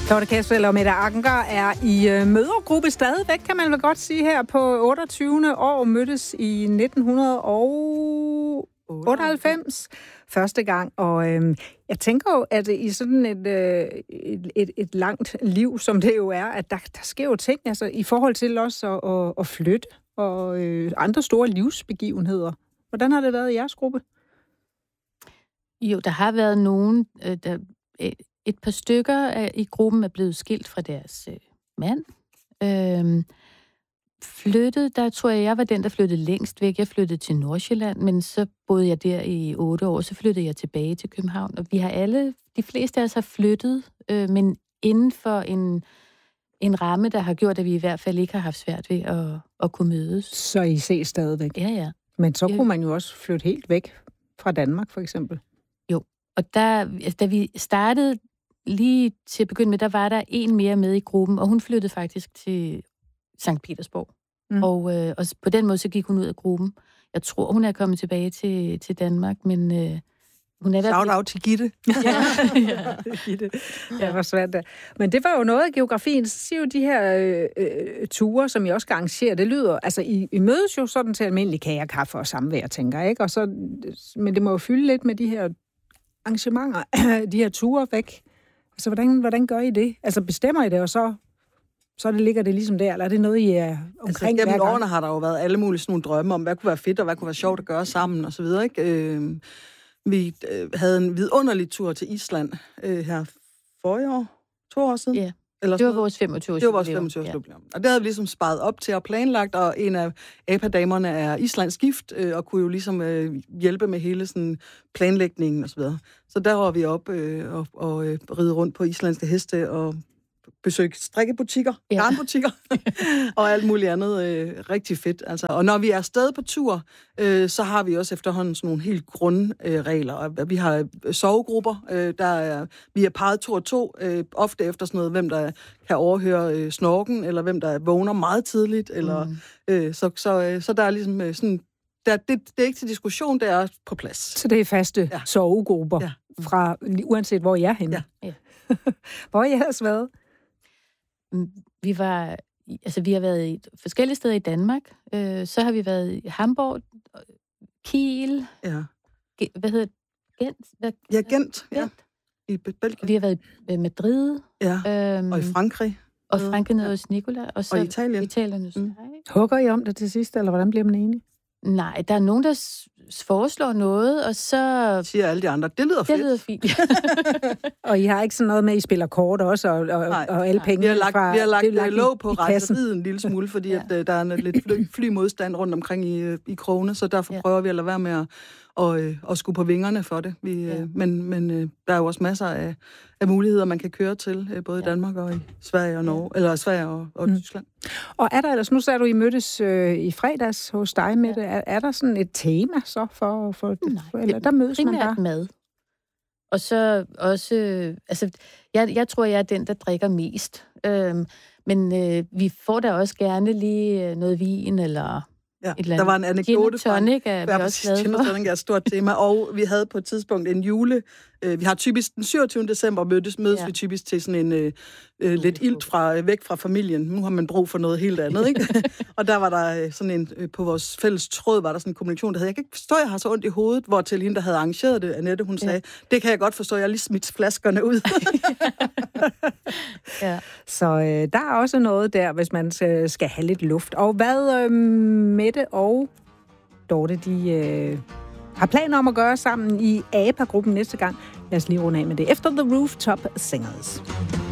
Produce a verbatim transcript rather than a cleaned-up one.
Dorte Kessel og Mette Anker er i øh, mødergruppe stadigvæk, kan man vel godt sige, her på otteogtyvende år, mødtes i nitten otteoghalvfems første gang. Og øh, jeg tænker jo, at i sådan et, øh, et, et, et langt liv, som det jo er, at der, der sker jo ting, altså i forhold til også at, at, at flytte og øh, andre store livsbegivenheder. Hvordan har det været i jeres gruppe? Jo, der har været nogen, øh, der... Øh, Et par stykker i gruppen er blevet skilt fra deres øh, mand. Øhm, flyttet, der tror jeg, jeg var den, der flyttede længst væk. Jeg flyttede til Nordsjælland, men så boede jeg der i otte år. Så flyttede jeg tilbage til København. Og vi har alle, de fleste af os har flyttet, øh, men inden for en, en ramme, der har gjort, at vi i hvert fald ikke har haft svært ved at, at kunne mødes. Så I ses stadigvæk? Ja, ja. Men så kunne man jo også flytte helt væk fra Danmark, for eksempel. Jo, og der, da vi startede lige til at begynde med, der var der en mere med i gruppen, og hun flyttede faktisk til Sankt Petersborg. Mm. Og, øh, og på den måde, så gik hun ud af gruppen. Jeg tror, hun er kommet tilbage til, til Danmark, men øh, hun er... Shout out til Gitte. Ja, ja. Gitte. Ja, hvor svært det. Men det var jo noget af geografien. Så siger jo de her øh, øh, ture, som I også skal arrangere, det lyder... Altså, I, I mødes jo sådan til almindelig kage og kaffe og samvær, tænker jeg, ikke? Og så, men det må jo fylde lidt med de her arrangementer, de her ture væk. Så hvordan, hvordan gør I det? Altså bestemmer I det, og så, så det ligger det ligesom der, eller er det noget, I er omkring altså, hver gang? årene har der jo været alle mulige sådan nogle drømme om, hvad kunne være fedt, og hvad kunne være sjovt at gøre sammen, og så videre, ikke? Øh, vi øh, havde en vidunderlig tur til Island øh, her forrige år, to år siden. Ja, eller det var vores femogtyve-års Det var vores femogtyve-års jubilæum. Ja. Og det havde vi ligesom sparet op til og planlagt, og en af A P A-damerne er Islands gift, øh, og kunne jo ligesom øh, hjælpe med hele sådan planlægningen og så videre. Så der var vi op øh, og, og øh, ride rundt på islandske heste og besøge strikkebutikker, ja. garnbutikker og alt muligt andet øh, rigtig fedt. Altså. Og når vi er afsted på tur, øh, så har vi også efterhånden sådan nogle helt grundregler. Øh, vi har sovegrupper, øh, der er, vi er parret to og to, øh, ofte efter sådan noget, hvem der kan overhøre øh, snorken, eller hvem der vågner meget tidligt. Eller, mm. øh, så, så, øh, så der er ligesom øh, sådan... Der, det, det er ikke til diskussion, det er på plads. Så det er faste ja. sovegrupper, ja. fra, uanset hvor jeg er henne. Ja. Hvor er I ellers været? Vi var, altså vi har været i forskellige steder i Danmark. Øh, så har vi været i Hamburg, Kiel, ja. hvad hedder det? Gent? Hvad? Ja, Gent, ja. I Belgien. Vi har været i Madrid. Ja, øhm, og i Frankrig. Og Frankrig nede hos Nicola. Og, så og Italien. Italien hos mm. Hugger I om det til sidst, eller hvordan bliver man enige? Nej, der er nogen, der s- foreslår noget, og så... siger alle de andre, det lyder det fedt. Det lyder fint. Og I har ikke sådan noget med, at I spiller kort også, og, og, nej, og alle penge vi har lagt, fra... Vi har lagt, lagt låg på rejseriet en lille ja. smule, fordi ja. at, uh, der er en, lidt fly, flymodstand rundt omkring i, i krogene, så derfor ja. prøver vi at lade være med at, og, øh, at skulle på vingerne for det. Vi, ja. øh, men men øh, der er jo også masser af, af muligheder, man kan køre til, øh, både ja. i Danmark og i Sverige og Norge, ja. eller Sverige og, og mm. Tyskland. Og er der ellers, nu sagde du, I mødtes øh, i fredags hos dig, Mette, ja. er, er der sådan et tema så for, for, Nej, for eller der mødes man bare? mad. Og så også, altså, jeg, jeg tror, jeg er den, der drikker mest. Øhm, men øh, vi får da også gerne lige noget vin, eller ja, et eller der var en anekdote fra gin og tonic, er vi også glade for. Gin og tonic er et stort tema, og vi havde på et tidspunkt en jule... Øh, vi har typisk den syvogtyvende december mødes, mødes ja. vi typisk til sådan en øh, øh, lidt ilt fra, væk fra familien. Nu har man brug for noget helt andet, ikke? Og der var der sådan en, øh, på vores fælles tråd, var der sådan en kommunikation, der havde, jeg kan ikke forstå, jeg har så ondt i hovedet, hvor til hende, der havde arrangeret det, Annette, hun ja. sagde, det kan jeg godt forstå, jeg har lige smidt flaskerne ud. ja. Så øh, der er også noget der, hvis man skal have lidt luft. Og hvad øh, Mette og Dorte, de... Øh har planer om at gøre sammen i A P A-gruppen næste gang. Lad os lige runde af med det. Efter The Rooftop Singers.